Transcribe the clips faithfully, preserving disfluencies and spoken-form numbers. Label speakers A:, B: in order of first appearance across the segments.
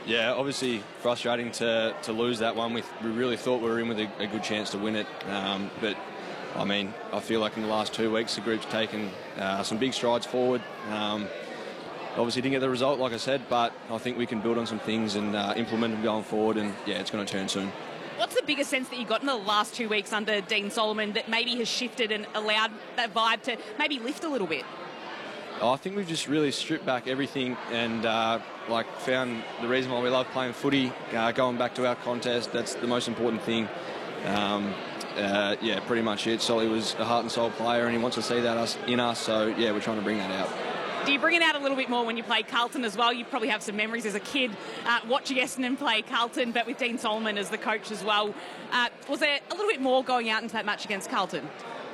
A: Yeah, obviously frustrating to, to lose that one. We, we really thought we were in with a, a good chance to win it. Um, but, I mean, I feel like in the last two weeks the group's taken uh, some big strides forward. Um, obviously didn't get the result, like I said, but I think we can build on some things and uh, implement them going forward. And, yeah, it's going to turn soon.
B: What's the biggest sense that you got in the last two weeks under Dean Solomon that maybe has shifted and allowed that vibe to maybe lift a little bit?
A: Oh, I think we've just really stripped back everything and uh, like found the reason why we love playing footy, uh, going back to our contest. That's the most important thing. Um, uh, yeah, pretty much it. Solly was a heart and soul player and he wants to see that us, in us, so yeah, we're trying to bring that out.
B: Do you bring it out a little bit more when you play Carlton as well? You probably have some memories as a kid uh, watching Essendon play Carlton, but with Dean Solomon as the coach as well. Uh, was there a little bit more going out into that match against Carlton?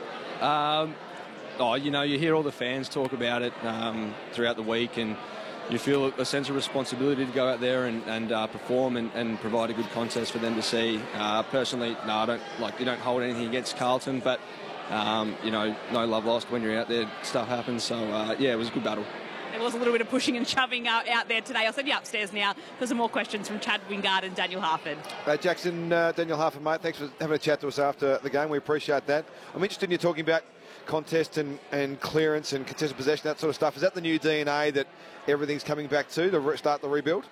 A: Um, oh, you know, you hear all the fans talk about it um, throughout the week, and you feel a sense of responsibility to go out there and, and uh, perform and, and provide a good contest for them to see. Uh, personally, no, I don't like. You don't hold anything against Carlton, but um, you know, no love lost when you're out there. Stuff happens, so uh, yeah, it was a good battle.
B: There was a little bit of pushing and shoving out, out there today. I'll send you upstairs now for some more questions from Chad Wingard and Daniel Harford.
C: Uh, Jackson, uh, Daniel Harford, mate, thanks for having a chat to us after the game. We appreciate that. I'm interested in you talking about contest and, and clearance and contested possession, that sort of stuff. Is that the new D N A that everything's coming back to, to re- start the rebuild?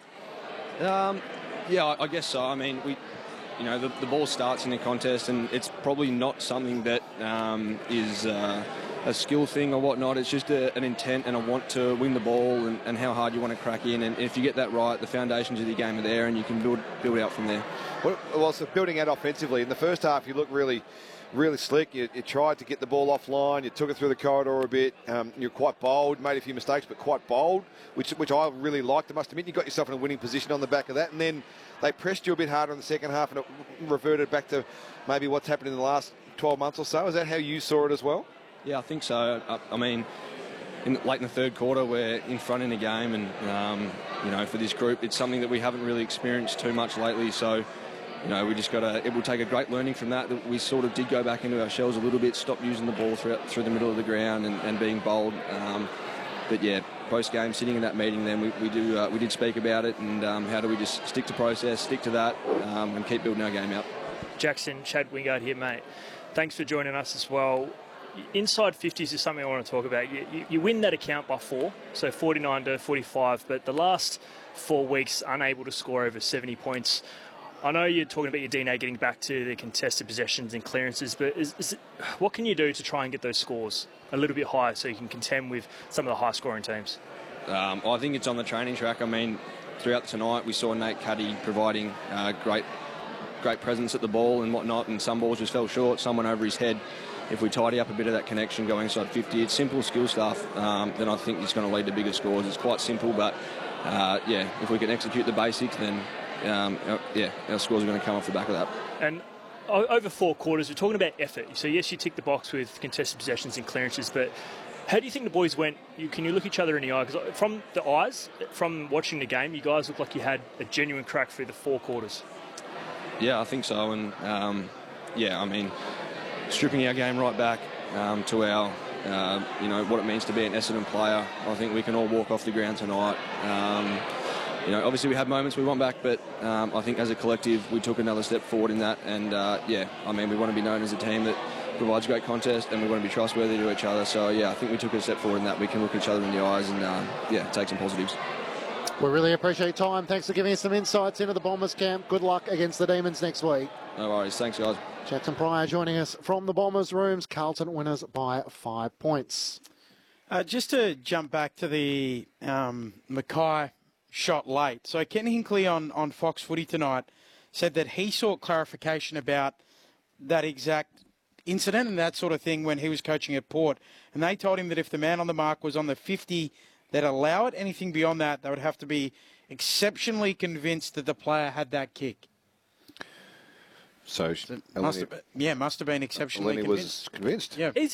A: Um, yeah, I, I guess so. I mean, we, you know, the, the ball starts in the contest, and it's probably not something that um, is uh, a skill thing or whatnot. It's just a, an intent and a want to win the ball and, and how hard you want to crack in. And if you get that right, the foundations of your game are there, and you can build build out from there.
C: Well, well so building out offensively, in the first half, you looked really. really slick. You, you tried to get the ball offline. You took it through the corridor a bit. Um, you're quite bold, made a few mistakes, but quite bold, which which I really liked. I must admit, you got yourself in a winning position on the back of that. And then they pressed you a bit harder in the second half, and it reverted back to maybe what's happened in the last twelve months or so. Is that how you saw it as well?
A: Yeah, I think so. I, I mean, in, late in the third quarter, we're in front in the game, and um, you know, for this group, it's something that we haven't really experienced too much lately. So. You know, we just got to, it will take a great learning from that, that we sort of did go back into our shells a little bit, stop using the ball through, through the middle of the ground and, and being bold. Um, but yeah, post-game, sitting in that meeting then, we, we, do, uh, we did speak about it and um, how do we just stick to process, stick to that um, and keep building our game out.
D: Jackson, Chad Wingard here, mate. Thanks for joining us as well. Inside fifties is something I want to talk about. You, you, you win that account by four, so forty-nine to forty-five, but the last four weeks unable to score over seventy points. I know you're talking about your D N A getting back to the contested possessions and clearances, but is, is it, what can you do to try and get those scores a little bit higher so you can contend with some of the high-scoring teams?
A: Um, I think it's on the training track. I mean, throughout tonight we saw Nate Cuddy providing uh, great great presence at the ball and whatnot, and some balls just fell short, some went over his head. If we tidy up a bit of that connection going inside fifty, it's simple skill stuff, um, then I think it's going to lead to bigger scores. It's quite simple, but uh, yeah, if we can execute the basics, then Um, yeah, our scores are going to come off the back of that.
D: And over four quarters, we're talking about effort. So yes, you tick the box with contested possessions and clearances, but how do you think the boys went? You, can you look each other in the eye? Because from the eyes, from watching the game, you guys look like you had a genuine crack through the four quarters.
A: Yeah, I think so. And um, yeah, I mean, stripping our game right back um, to our, uh, you know, what it means to be an Essendon player. I think we can all walk off the ground tonight. Um, You know, obviously we had moments we went back, but um, I think as a collective we took another step forward in that. And uh, yeah, I mean, we want to be known as a team that provides great contest, and we want to be trustworthy to each other. So yeah, I think we took a step forward in that. We can look each other in the eyes and uh, yeah, take some positives.
E: We really appreciate your time. Thanks for giving us some insights into the Bombers camp. Good luck against the Demons next week.
A: No worries. Thanks, guys.
E: Jackson Pryor joining us from the Bombers rooms. Carlton winners by five points.
F: Uh, just to jump back to the um, Mackay shot late. So Ken Hinkley on, on Fox Footy tonight said that he sought clarification about that exact incident and that sort of thing when he was coaching at Port. And they told him that if the man on the mark was on the fifty, they'd allow it. Anything beyond that, they would have to be exceptionally convinced that the player had that kick.
C: So,
F: so must have, yeah, must have been exceptionally
C: Eleni
F: convinced.
C: was convinced.
F: Yeah.